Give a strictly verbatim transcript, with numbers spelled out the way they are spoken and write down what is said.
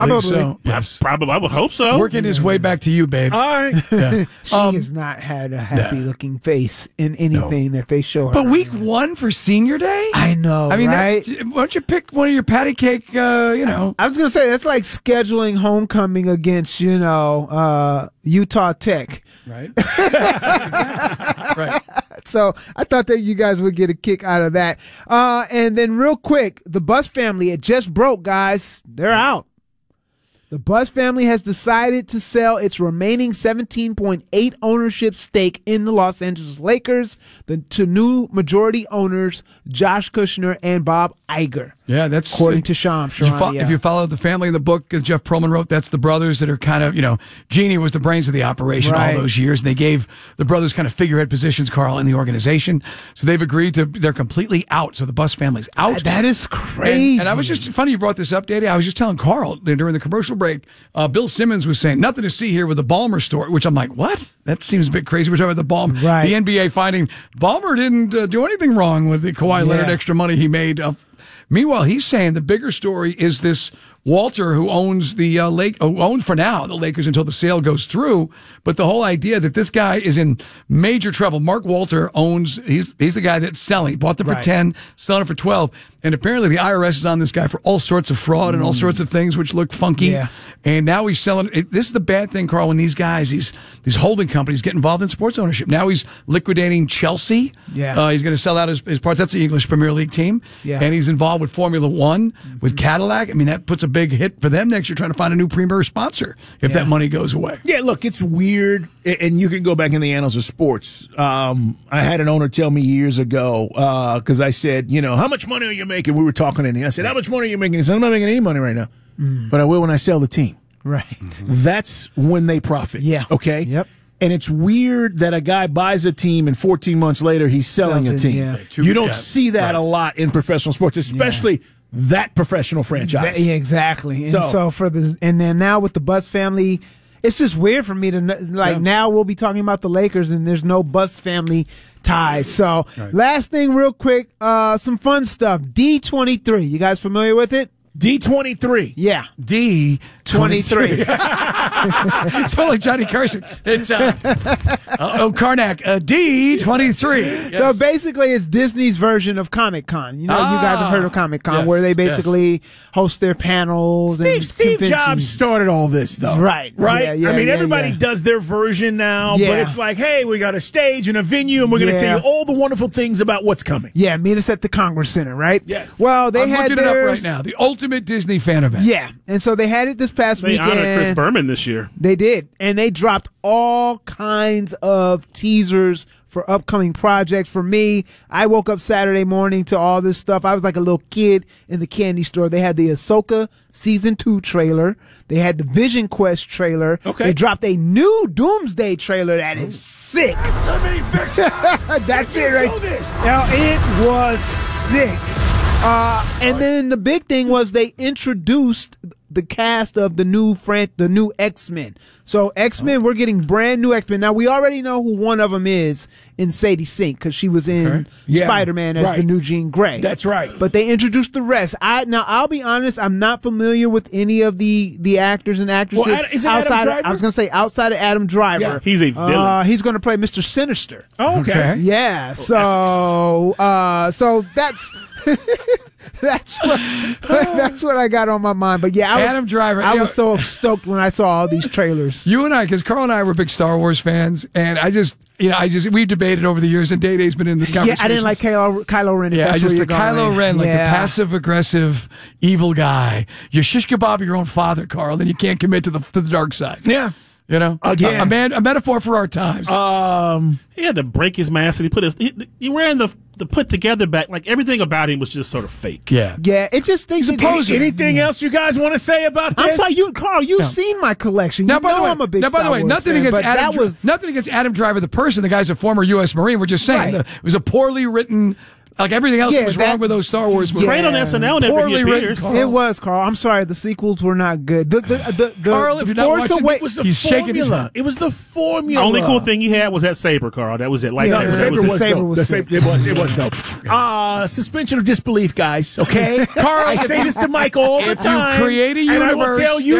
Probably. So, yes. I, probably. I would hope so. Working his way back to you, babe. All right. Yeah. She Um, has not had a happy no. looking face in anything that they show her. But week one for senior day? I know, I mean, right? that's, why don't you pick one of your patty cake, uh, you know. I was going to say, that's like scheduling homecoming against, you know, uh, Utah Tech. Right. Right. So I thought that you guys would get a kick out of that. Uh, and then real quick, the Bus family, it just broke, guys. They're out. The Bus family has decided to sell its remaining seventeen point eight ownership stake in the Los Angeles Lakers the, to new majority owners Josh Kushner and Bob Iger. Yeah, that's according to Shams You fo- Charania. if you follow the family in the book, as Jeff Perlman wrote, that's the brothers that are kind of, you know, Jeannie was the brains of the operation Right. all those years. And they gave the brothers kind of figurehead positions, Carl, in the organization. So they've agreed to, they're completely out. So the Bus family's out. That is crazy. And, and I was just, funny you brought this up, Daddy. I was just telling Carl during the commercial break, uh, Bill Simmons was saying, nothing to see here with the Ballmer story, which I'm like, what? That seems a bit crazy. We're talking about the Ballmer. Right. The N B A finding Ballmer didn't uh, do anything wrong with the Kawhi Leonard Yeah. extra money he made. Uh, Meanwhile, he's saying the bigger story is this Walter, who owns the uh, Lake, who owns for now the Lakers until the sale goes through. But the whole idea that this guy is in major trouble. Mark Walter owns. He's he's the guy that's selling. Bought them for Right. ten, selling it for twelve, and apparently the I R S is on this guy for all sorts of fraud and all sorts of things which look funky. Yeah. And now he's selling. It, this is the bad thing, Carl. When these guys, these these holding companies get involved in sports ownership. Now he's liquidating Chelsea. Yeah. Uh, he's going to sell out his, his parts. That's the English Premier League team. Yeah. And he's involved with Formula One, with Cadillac. I mean, that puts a big hit for them next year trying to find a new premier sponsor if Yeah. that money goes away. Yeah, look, it's weird, and you can go back in the annals of sports. Um, I had an owner tell me years ago, because I said, you know, how much money are you making? We were talking, and I said, how much money are you making? He said, I'm not making any money right now, but I will when I sell the team. right. That's when they profit. Yeah. Okay? Yep. And it's weird that a guy buys a team and fourteen months later he's selling Sells a it, team. yeah. You don't Yeah. see that Right. a lot in professional sports, especially that professional franchise. That- yeah, exactly. And so, So- for the and then now with the Bus family, it's just weird for me to kn- like. Yeah. Now we'll be talking about the Lakers, and there's no Bus family ties. So last thing, real quick, uh, some fun stuff. D twenty-three. You guys familiar with it? D twenty-three. Yeah. D twenty-three. It's only Johnny Carson. It's uh, uh, oh Karnak uh, D twenty-three. So basically, it's Disney's version of Comic Con. You know, you guys have heard of Comic Con, Yes, where they yes. basically host their panels Steve, and Steve conventions. Jobs started all this, though. Right. Right? Yeah, yeah, I mean, yeah, everybody yeah. does their version now, Yeah. but it's like, hey, we got a stage and a venue, and we're going to Yeah. tell you all the wonderful things about what's coming. Yeah, meet us at the Congress Center, right? Yes. Well, they I'm had looking it up theirs. right now. The ultimate Disney fan event. Yeah, and so they had it this past They weekend. honored Chris Berman this year. They did, and they dropped all kinds of teasers for upcoming projects. For me, I woke up Saturday morning to all this stuff. I was like a little kid in the candy store. They had the Ahsoka season two trailer. They had the Vision Quest trailer. Okay. They dropped a new Doomsday trailer that is sick. That's it, right? Now it was sick. Uh, and then the big thing was they introduced the cast of the new fran- the new X-Men. So X-Men, we're getting brand new X-Men. Now we already know who one of them is in Sadie Sink because she was in Okay. Yeah, Spider-Man as right. the new Jean Grey. That's right. But they introduced the rest. I now I'll be honest, I'm not familiar with any of the the actors and actresses Well, Ad- is it Adam outside. Of, Driver? I was going to say outside of Adam Driver. Yeah. He's a villain. Uh, he's going to play Mister Sinister. Oh, okay. Okay. Yeah. So, uh, so that's that's what that's what I got on my mind. But yeah, I was, Adam Driver, I you was know- so stoked when I saw all these trailers. You and I, because Carl and I were big Star Wars fans, and I just, you know, I just, we've debated over the years, and Day Day's been in this Yeah, conversation. I didn't like Kylo, Kylo Ren. if Yeah, that's I just where the you're going. Kylo Ren, like Yeah. the passive aggressive evil guy. You shish kebab your own father, Carl, then you can't commit to the to the dark side. Yeah. You know, Again. a, a man, a metaphor for our times. Um, He had to break his mask and he put his he, he ran the the put together back. Like everything about him was just sort of fake. yeah, Yeah, it's just things. He's a poser. anything else you guys want to say about this? I'm sorry, you, Carl. You've No. seen my collection. Now, You by know the way, I'm a big now, by Star the way, Wars nothing fan, against but Adam. that Dri- was nothing against Adam Driver, the person. The guy's a former U S Marine. We're just saying Right. the, it was a poorly written Like everything else Yeah, was that- wrong with those Star Wars movies. Great on S N L whenever he Poorly written, appears. Carl. It was, Carl. I'm sorry, the sequels were not good. The the the, the, Carl, the if you're not Force watching, Away- It was the He's shaking his formula. head. It was the The formula. only cool thing he had was that saber, Carl. That was it. Like Yeah, The the saber the was saber dope. was The sick. saber, it was. It was dope. Uh, suspension of disbelief, guys. Okay, Carl, I if say you- this to Mike all the if you time. create a and I will universe, tell you